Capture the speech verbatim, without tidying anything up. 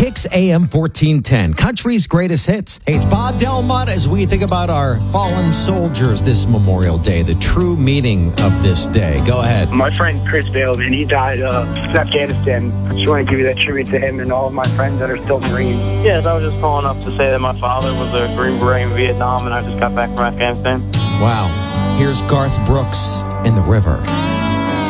Kicks A M fourteen ten, country's greatest hits. Hey, it's Bob Delmont as we think about our fallen soldiers this Memorial Day, the true meaning of this day. Go ahead. My friend Chris Bale, man, he died uh, in Afghanistan. I just want to give you that tribute to him and all of my friends that are still Marines. Yes, I was just calling up to say that my father was a Green Beret in Vietnam, and I just got back from Afghanistan. Wow. Here's Garth Brooks in The River.